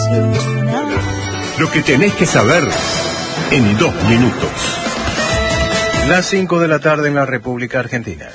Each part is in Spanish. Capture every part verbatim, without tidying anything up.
Nacional. Lo que tenés que saber en dos minutos. Las cinco de la tarde en la República Argentina.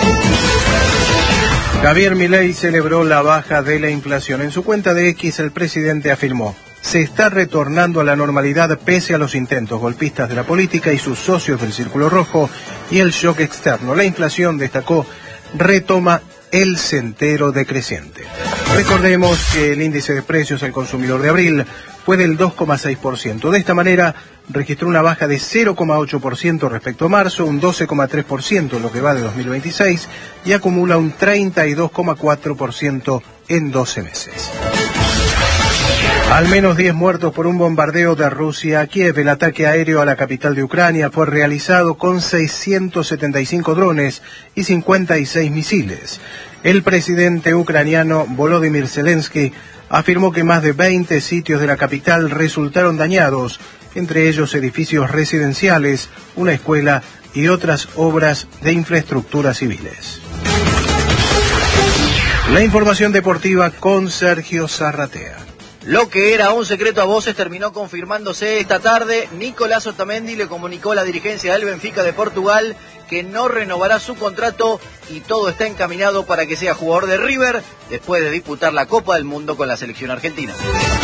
Javier Milei celebró la baja de la inflación. En su cuenta de X, el presidente afirmó: se está retornando a la normalidad pese a los intentos golpistas de la política y sus socios del Círculo Rojo y el shock externo. La inflación, destacó, retoma el sendero decreciente. Recordemos que el índice de precios al consumidor de abril fue del dos coma seis por ciento. De esta manera, registró una baja de cero coma ocho por ciento respecto a marzo, un doce coma tres por ciento en lo que va de dos mil veintiséis y acumula un treinta y dos coma cuatro por ciento en doce meses. Al menos diez muertos por un bombardeo de Rusia a Kiev. El ataque aéreo a la capital de Ucrania fue realizado con seiscientos setenta y cinco drones y cincuenta y seis misiles. El presidente ucraniano Volodymyr Zelensky afirmó que más de veinte sitios de la capital resultaron dañados, entre ellos edificios residenciales, una escuela y otras obras de infraestructura civiles. La información deportiva con Sergio Zarratea. Lo que era un secreto a voces terminó confirmándose esta tarde. Nicolás Otamendi le comunicó a la dirigencia del Benfica de Portugal que no renovará su contrato y todo está encaminado para que sea jugador de River después de disputar la Copa del Mundo con la selección argentina.